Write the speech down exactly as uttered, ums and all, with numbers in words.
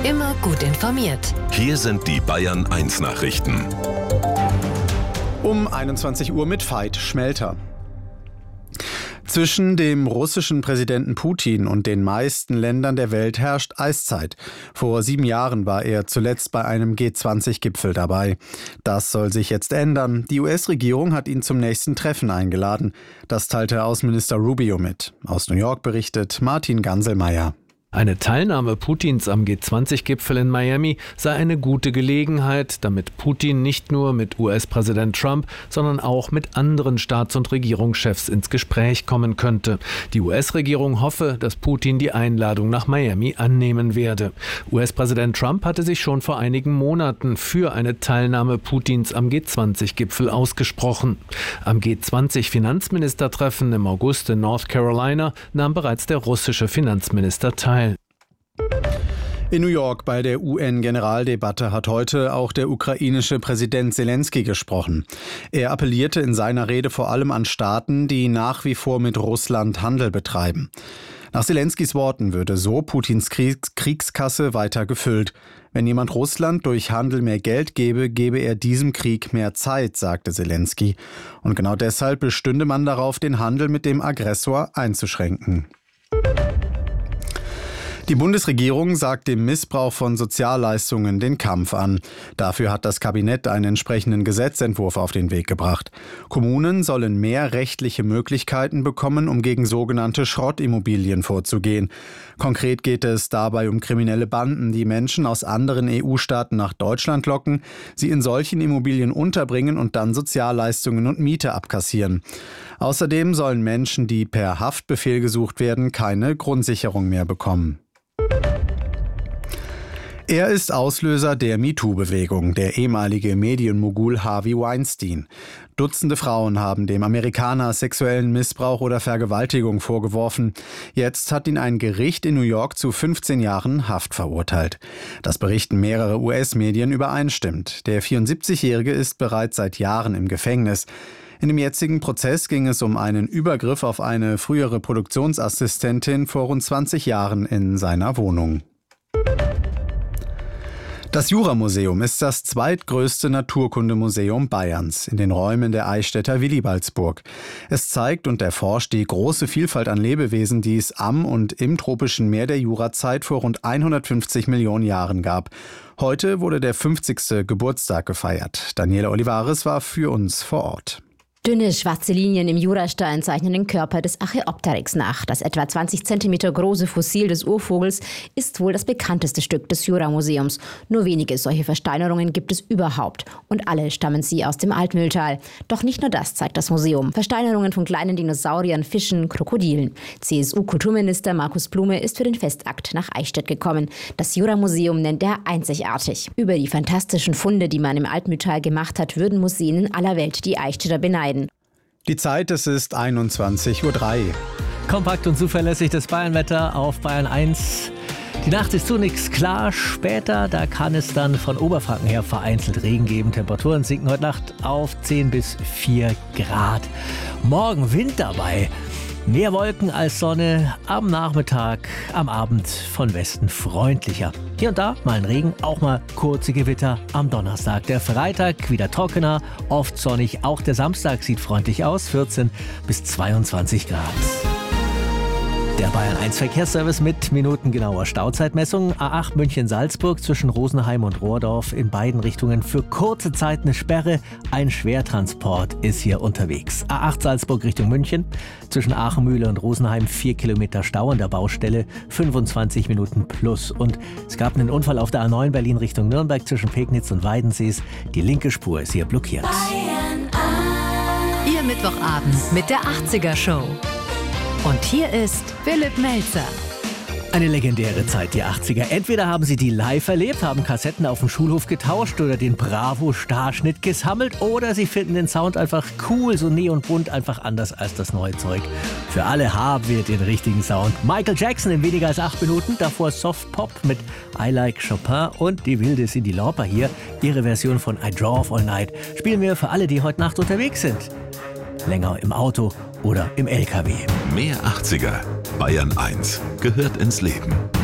Immer gut informiert. Hier sind die Bayern eins Nachrichten. Um einundzwanzig Uhr mit Veit Schmelter. Zwischen dem russischen Präsidenten Putin und den meisten Ländern der Welt herrscht Eiszeit. Vor sieben Jahren war er zuletzt bei einem G zwanzig Gipfel dabei. Das soll sich jetzt ändern. Die U S-Regierung hat ihn zum nächsten Treffen eingeladen. Das teilte Außenminister Rubio mit. Aus New York berichtet Martin Ganselmeier. Eine Teilnahme Putins am G zwanzig Gipfel in Miami sei eine gute Gelegenheit, damit Putin nicht nur mit U S-Präsident Trump, sondern auch mit anderen Staats- und Regierungschefs ins Gespräch kommen könnte. Die U S-Regierung hoffe, dass Putin die Einladung nach Miami annehmen werde. U S-Präsident Trump hatte sich schon vor einigen Monaten für eine Teilnahme Putins am G zwanzig Gipfel ausgesprochen. Am G zwanzig Finanzministertreffen im August in North Carolina nahm bereits der russische Finanzminister teil. In New York bei der U N-Generaldebatte hat heute auch der ukrainische Präsident Selenskyj gesprochen. Er appellierte in seiner Rede vor allem an Staaten, die nach wie vor mit Russland Handel betreiben. Nach Selenskyjs Worten würde so Putins Kriegs- Kriegskasse weiter gefüllt. Wenn jemand Russland durch Handel mehr Geld gebe, gebe er diesem Krieg mehr Zeit, sagte Selenskyj. Und genau deshalb bestünde man darauf, den Handel mit dem Aggressor einzuschränken. Die Bundesregierung sagt dem Missbrauch von Sozialleistungen den Kampf an. Dafür hat das Kabinett einen entsprechenden Gesetzentwurf auf den Weg gebracht. Kommunen sollen mehr rechtliche Möglichkeiten bekommen, um gegen sogenannte Schrottimmobilien vorzugehen. Konkret geht es dabei um kriminelle Banden, die Menschen aus anderen E U-Staaten nach Deutschland locken, sie in solchen Immobilien unterbringen und dann Sozialleistungen und Miete abkassieren. Außerdem sollen Menschen, die per Haftbefehl gesucht werden, keine Grundsicherung mehr bekommen. Er ist Auslöser der MeToo-Bewegung, der ehemalige Medienmogul Harvey Weinstein. Dutzende Frauen haben dem Amerikaner sexuellen Missbrauch oder Vergewaltigung vorgeworfen. Jetzt hat ihn ein Gericht in New York zu fünfzehn Jahren Haft verurteilt. Das berichten mehrere U S-Medien übereinstimmt. Der vierundsiebzigjährige ist bereits seit Jahren im Gefängnis. In dem jetzigen Prozess ging es um einen Übergriff auf eine frühere Produktionsassistentin vor rund zwanzig Jahren in seiner Wohnung. Das Juramuseum ist das zweitgrößte Naturkundemuseum Bayerns in den Räumen der Eichstätter Willibaldsburg. Es zeigt und erforscht die große Vielfalt an Lebewesen, die es am und im tropischen Meer der Jurazeit vor rund hundertfünfzig Millionen Jahren gab. Heute wurde der fünfzigste Geburtstag gefeiert. Daniela Olivares war für uns vor Ort. Dünne, schwarze Linien im Jurastein zeichnen den Körper des Archaeopteryx nach. Das etwa zwanzig Zentimeter große Fossil des Urvogels ist wohl das bekannteste Stück des Juramuseums. Nur wenige solche Versteinerungen gibt es überhaupt. Und alle stammen sie aus dem Altmühltal. Doch nicht nur das zeigt das Museum. Versteinerungen von kleinen Dinosauriern, Fischen, Krokodilen. C S U-Kulturminister Markus Blume ist für den Festakt nach Eichstätt gekommen. Das Juramuseum nennt er einzigartig. Über die fantastischen Funde, die man im Altmühltal gemacht hat, würden Museen in aller Welt die Eichstätter beneiden. Die Zeit, es ist einundzwanzig Uhr drei. Kompakt und zuverlässig das Bayernwetter auf Bayern eins. Die Nacht ist zunächst klar, später, da kann es dann von Oberfranken her vereinzelt Regen geben. Temperaturen sinken heute Nacht auf zehn bis vier Grad. Morgen Wind dabei. Mehr Wolken als Sonne, am Nachmittag, am Abend von Westen freundlicher. Hier und da mal ein Regen, auch mal kurze Gewitter am Donnerstag. Der Freitag wieder trockener, oft sonnig. Auch der Samstag sieht freundlich aus, vierzehn bis zweiundzwanzig Grad. Der Bayern eins Verkehrsservice mit minutengenauer Stauzeitmessung. A acht München-Salzburg zwischen Rosenheim und Rohrdorf in beiden Richtungen für kurze Zeit eine Sperre. Ein Schwertransport ist hier unterwegs. A acht Salzburg Richtung München zwischen Aachenmühle und Rosenheim vier Kilometer Stau an der Baustelle, fünfundzwanzig Minuten plus. Und es gab einen Unfall auf der A neun Berlin Richtung Nürnberg zwischen Pegnitz und Weidensees. Die linke Spur ist hier blockiert. Bayern eins. Ihr Mittwochabend mit der achtziger Show. Und hier ist Philipp Melzer. Eine legendäre Zeit, die achtziger. Entweder haben Sie die live erlebt, haben Kassetten auf dem Schulhof getauscht oder den Bravo-Starschnitt gesammelt, oder Sie finden den Sound einfach cool, so neonbunt, einfach anders als das neue Zeug. Für alle haben wir den richtigen Sound. Michael Jackson in weniger als acht Minuten, davor Soft Pop mit I Like Chopin und die wilde Cyndi Lauper hier. Ihre Version von I Drove All Night spielen wir für alle, die heute Nacht unterwegs sind. Länger im Auto oder im L K W. Mehr achtziger. Bayern eins gehört ins Leben.